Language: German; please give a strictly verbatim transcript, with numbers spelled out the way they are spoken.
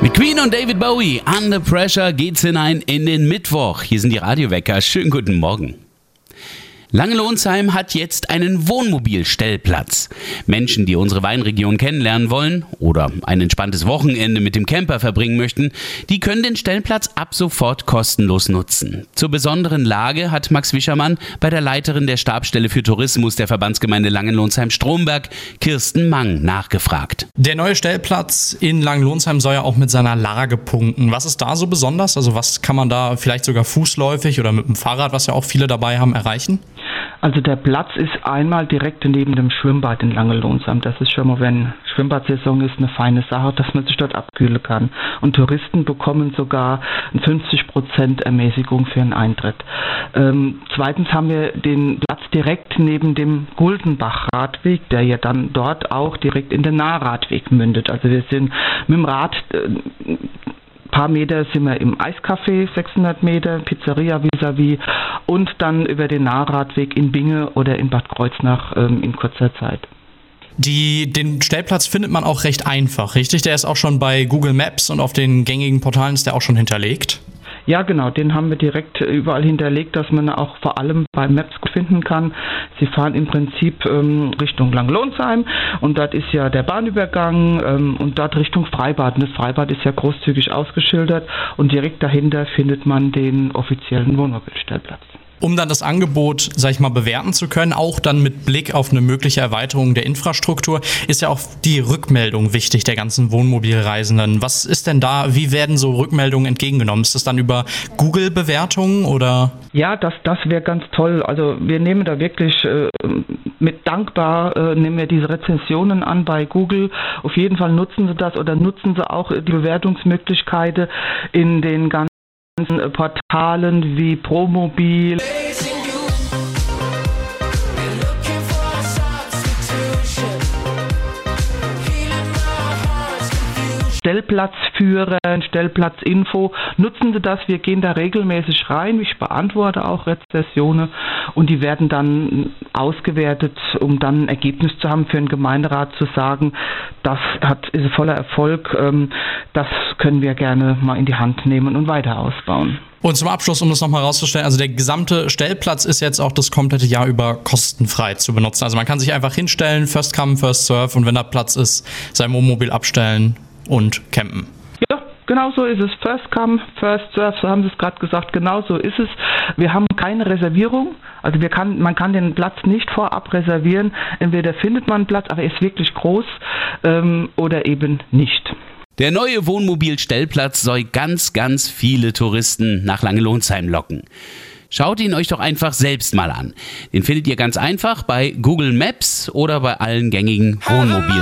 Mit Queen und David Bowie, Under Pressure, geht's hinein in den Mittwoch. Hier sind die Radiowecker. Schönen guten Morgen. Langenlohnsheim hat jetzt einen Wohnmobilstellplatz. Menschen, die unsere Weinregion kennenlernen wollen oder ein entspanntes Wochenende mit dem Camper verbringen möchten, die können den Stellplatz ab sofort kostenlos nutzen. Zur besonderen Lage hat Max Wischermann bei der Leiterin der Stabsstelle für Tourismus der Verbandsgemeinde Langenlohnsheim-Stromberg, Kirsten Mang, nachgefragt. Der neue Stellplatz in Langenlohnsheim soll ja auch mit seiner Lage punkten. Was ist da so besonders? Also was kann man da vielleicht sogar fußläufig oder mit dem Fahrrad, was ja auch viele dabei haben, erreichen? Also der Platz ist einmal direkt neben dem Schwimmbad in Langenlohnsheim. Das ist schon mal, wenn Schwimmbadsaison ist, eine feine Sache, dass man sich dort abkühlen kann. Und Touristen bekommen sogar fünfzig Prozent Ermäßigung für einen Eintritt. Ähm, zweitens haben wir den Platz direkt neben dem Guldenbach-Radweg, der ja dann dort auch direkt in den Nahradweg mündet. Also wir sind mit dem Rad... Äh, paar Meter sind wir im Eiscafé, sechshundert Meter, Pizzeria vis-à-vis und dann über den Nahradweg in Binge oder in Bad Kreuznach ähm, in kurzer Zeit. Die, den Stellplatz findet man auch recht einfach, richtig? Der ist auch schon bei Google Maps und auf den gängigen Portalen ist der auch schon hinterlegt? Ja, genau, den haben wir direkt überall hinterlegt, dass man auch vor allem bei Maps finden kann. Sie fahren im Prinzip ähm, Richtung Langenlohnsheim und dort ist ja der Bahnübergang ähm, und dort Richtung Freibad. Und das Freibad ist ja großzügig ausgeschildert und direkt dahinter findet man den offiziellen Wohnmobilstellplatz. Um dann das Angebot, sag ich mal, bewerten zu können, auch dann mit Blick auf eine mögliche Erweiterung der Infrastruktur, ist ja auch die Rückmeldung wichtig der ganzen Wohnmobilreisenden. Was ist denn da, wie werden so Rückmeldungen entgegengenommen? Ist das dann über Google-Bewertungen oder? Ja, das, das wäre ganz toll. Also wir nehmen da wirklich äh, mit dankbar, äh, nehmen wir diese Rezensionen an bei Google. Auf jeden Fall nutzen Sie das oder nutzen Sie auch die Bewertungsmöglichkeiten in den ganzen Portalen wie Promobil. Stellplatzführer, Stellplatzinfo, nutzen Sie das, wir gehen da regelmäßig rein, ich beantworte auch Rezensionen und die werden dann ausgewertet, um dann ein Ergebnis zu haben für den Gemeinderat zu sagen, das hat, ist voller Erfolg, das können wir gerne mal in die Hand nehmen und weiter ausbauen. Und zum Abschluss, um das nochmal herauszustellen, also der gesamte Stellplatz ist jetzt auch das komplette Jahr über kostenfrei zu benutzen. Also man kann sich einfach hinstellen, first come, first serve und wenn da Platz ist, sein Wohnmobil abstellen und campen. Ja, genau so ist es. First come, first serve, so haben Sie es gerade gesagt, genau so ist es. Wir haben keine Reservierung, also wir kann, man kann den Platz nicht vorab reservieren. Entweder findet man einen Platz, aber er ist wirklich groß ähm, oder eben nicht. Der neue Wohnmobilstellplatz soll ganz, ganz viele Touristen nach Langenlohnsheim locken. Schaut ihn euch doch einfach selbst mal an. Den findet ihr ganz einfach bei Google Maps oder bei allen gängigen Wohnmobilen.